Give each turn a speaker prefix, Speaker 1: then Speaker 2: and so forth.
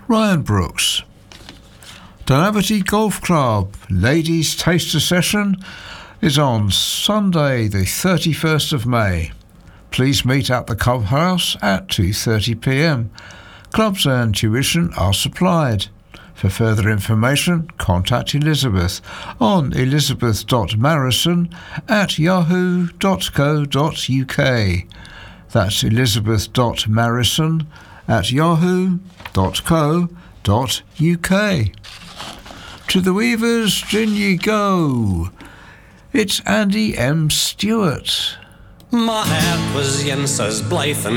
Speaker 1: Ryan Brooks. Dunavity Golf Club Ladies Taster Session is on Sunday the 31st of May. Please meet at the clubhouse at 2:30 p.m. Clubs and tuition are supplied. For further information, contact Elizabeth on elizabeth.marrison@yahoo.co.uk. That's elizabeth.marrison@yahoo.co.uk. To the Weavers, gin ye go. It's Andy M. Stewart.
Speaker 2: My heart was yin says blithe